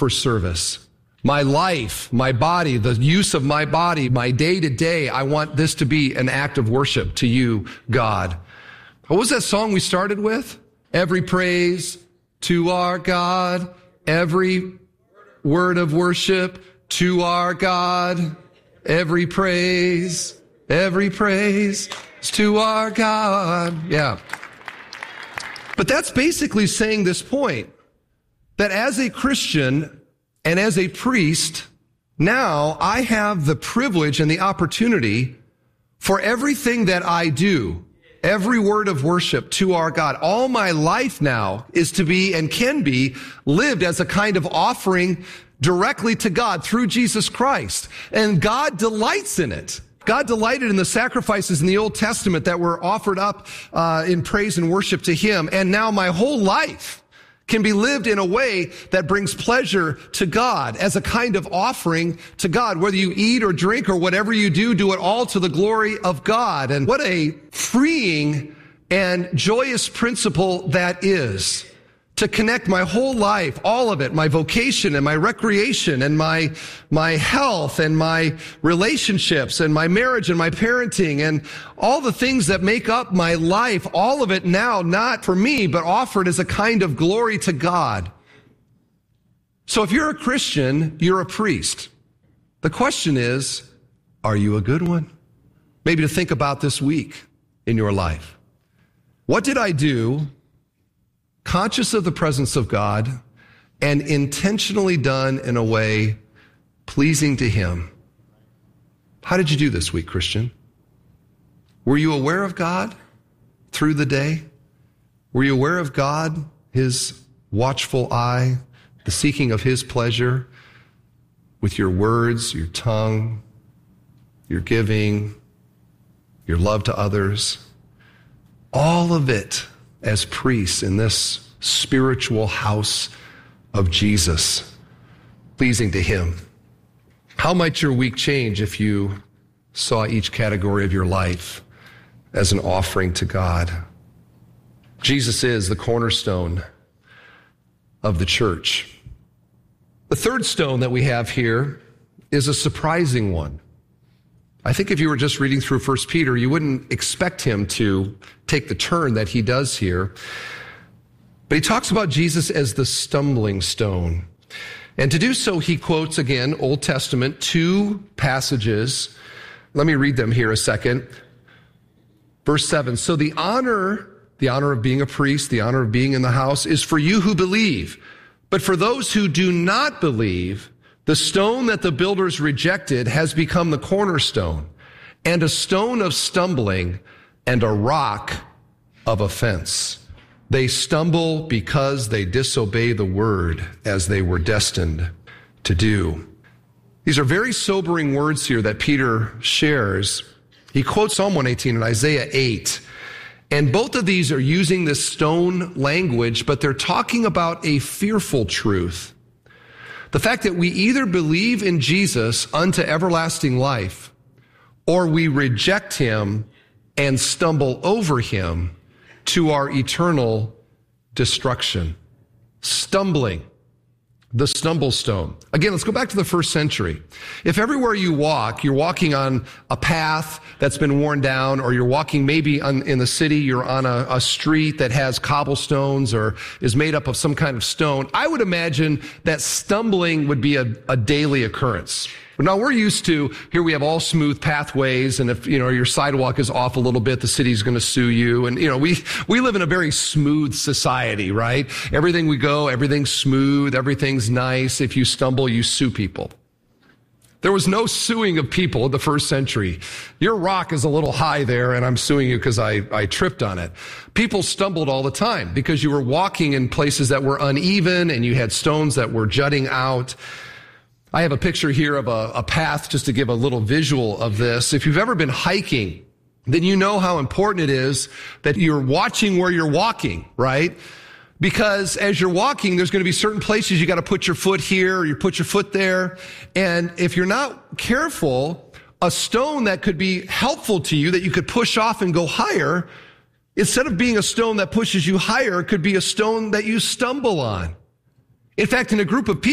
for service. My life, my body, the use of my body, my day to day, I want this to be an act of worship to you, God. What was that song we started with? Every praise to our God, every word of worship to our God, every praise is to our God. Yeah. But that's basically saying this point, that as a Christian and as a priest, now I have the privilege and the opportunity for everything that I do, every word of worship to our God. All my life now is to be and can be lived as a kind of offering directly to God through Jesus Christ. And God delights in it. God delighted in the sacrifices in the Old Testament that were offered up in praise and worship to Him. And now my whole life can be lived in a way that brings pleasure to God as a kind of offering to God. Whether you eat or drink or whatever you do, do it all to the glory of God. And what a freeing and joyous principle that is, to connect my whole life, all of it, my vocation and my recreation and my health and my relationships and my marriage and my parenting and all the things that make up my life, all of it now, not for me, but offered as a kind of glory to God. So if you're a Christian, you're a priest. The question is, are you a good one? Maybe to think about this week in your life. What did I do, conscious of the presence of God, and intentionally done in a way pleasing to Him? How did you do this week, Christian? Were you aware of God through the day? Were you aware of God, His watchful eye, the seeking of His pleasure with your words, your tongue, your giving, your love to others? All of it as priests in this spiritual house of Jesus, pleasing to Him. How might your week change if you saw each category of your life as an offering to God? Jesus is the cornerstone of the church. The third stone that we have here is a surprising one. I think if you were just reading through 1 Peter, you wouldn't expect him to take the turn that he does here. But he talks about Jesus as the stumbling stone. And to do so, he quotes again, Old Testament, two passages. Let me read them here a second. Verse 7, so the honor of being a priest, the honor of being in the house is for you who believe. But for those who do not believe, the stone that the builders rejected has become the cornerstone, and a stone of stumbling and a rock of offense. They stumble because they disobey the word as they were destined to do. These are very sobering words here that Peter shares. He quotes Psalm 118 and Isaiah 8. And both of these are using this stone language, but they're talking about a fearful truth. The fact that we either believe in Jesus unto everlasting life, or we reject Him and stumble over Him to our eternal destruction. Stumbling, the stumble stone. Again, let's go back to the first century. If everywhere you walk, you're walking on a path that's been worn down, or you're walking maybe in the city, you're on a street that has cobblestones or is made up of some kind of stone, I would imagine that stumbling would be a daily occurrence. Now we're used to, here we have all smooth pathways, and if, your sidewalk is off a little bit, the city's going to sue you. And, we live in a very smooth society, right? Everything we go, everything's smooth, everything's nice. If you stumble, you sue people. There was no suing of people in the first century. Your rock is a little high there, and I'm suing you because I tripped on it. People stumbled all the time because you were walking in places that were uneven, and you had stones that were jutting out. I have a picture here of a path just to give a little visual of this. If you've ever been hiking, then you know how important it is that you're watching where you're walking, right? Because as you're walking, there's going to be certain places you got to put your foot here, or you put your foot there. And if you're not careful, a stone that could be helpful to you that you could push off and go higher, instead of being a stone that pushes you higher, it could be a stone that you stumble on. In fact, in a group of people,